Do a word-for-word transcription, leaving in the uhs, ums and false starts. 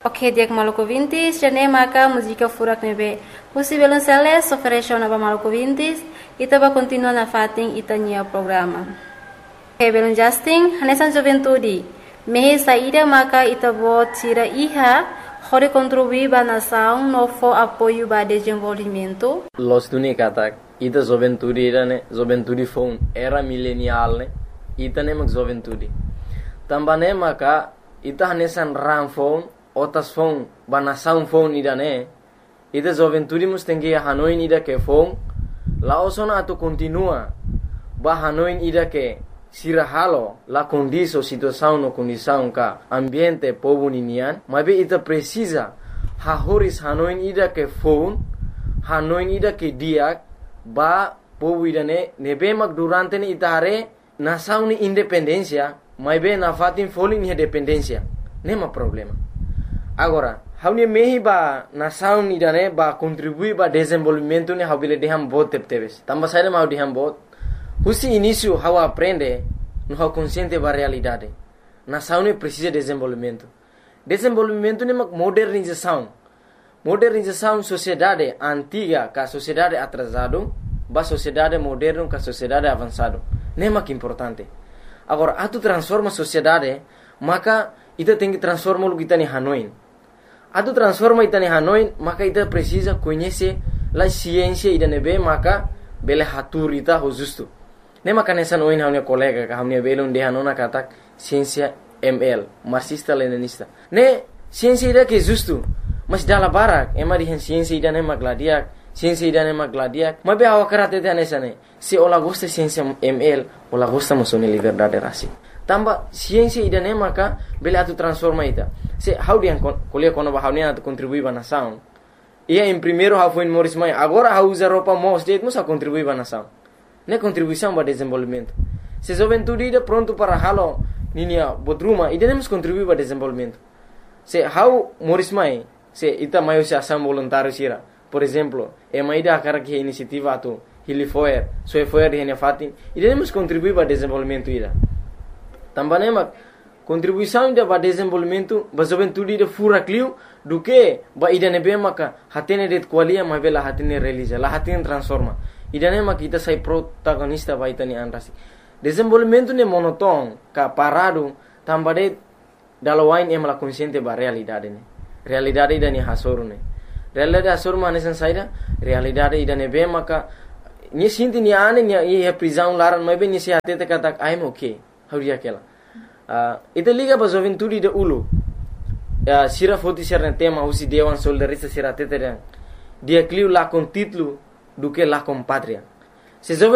Ok, dia Maluku Vintis, jane maka música furak nebe. Pusi belum seles, oferecer na Maluku Vintis, ita ba continua na fating ita nia programa. Ok, belum Justin, hanesan juventude. Mehe saída maka ita bo tira iha, hore contribuir ba na saung no fo apoio ba desenvolvimento. Los tuni katak, ita juventude ira ne, juventude phone era millennial ne, ita ne mak juventude. Tambane maka ita hanesan ram phone otas phone bana sound phone ida ne ida juventude mus tengi hanoin ida ke phone la osona atu continua ba hanoin ida ke sira halo la condiso situação no condição ka ambiente povo ninian mabe ita precisa ha horis hanoin ida ke phone hanoin ida ke dia ba povo ida ne nebe mak durante ne ita hare na sound independencia mabe na fatin falling ni dependencia nema problema. Agora, haunia mehi ba na sound ida ne ba contribui ba desenvolvimento ne habile deham bot tepteves. Tamba saída mau deham bot. Husi início how aprende no how consciente ba realidade. Na sound ne precisa desenvolvimento. Desenvolvimento ne mak modernização. Modernização sociedade antiga ka sociedade atrasado ba sociedade moderno ka sociedade avançado. Ne mak importante. Agora, atu transforma sociedade, maka ita tem que transformar o que está em Hanoi. Atu transforma ita em Hanoi, maka ita precisa conhecer a ciência ida nebe, maka bele hatur ita ho justo. Ne maka nessa noin hamne colega ka hamne bele unde hanona katak ciência M L, marxista leninista. Ne ciência ida que justo, mas dala barak, ema di ciência ida ne magladiak, ciência ida ne magladiak. Mabe awa karate te nessa ne. Se ola gosta ciência M L, ola gosta musone liberdade rasi. Tamba ciência ida ne maka bele atu transforma ita. Se how dia kuliah kono ba how ne atu contribui ba na sound. Ia em primeiro how foi Morris Mai, agora how usa roupa mos de musa contribui ba na sound. Ne contribuição ba desenvolvimento. Se juventude ida pronto para halo ninia bodruma ida ne mus contribui ba desenvolvimento. Se how Morris Mai, se ita maio se ação voluntário sira. Por exemplo, e mai da cara que iniciativa atu Hilifoer, so foer de ne fatin, ida ne mus contribui ba desenvolvimento ida. Também mak contribuição ida ba desenvolvimento ba juventude ida fura clio do que ba ida nebe maka hatene det qualia ma bela hatene realiza la hatene transforma ida ne mak ita sai protagonista ba ita ni anrasi desenvolvimento ne monoton ka parado tambade dalawain em la consciente ba realidade ne realidade ida ni hasoru ne realidade hasoru mane san saida realidade ida nebe maka ni sinti ni ane ni e prisão laran ma be ni se hatete katak I'm okay. Hauria aquela. Uh, ita liga ba juventude de ulu. Uh, sira foti ser tema usi dewan soldarista sira tetere. Dia cliu la con título do que la con patria. Se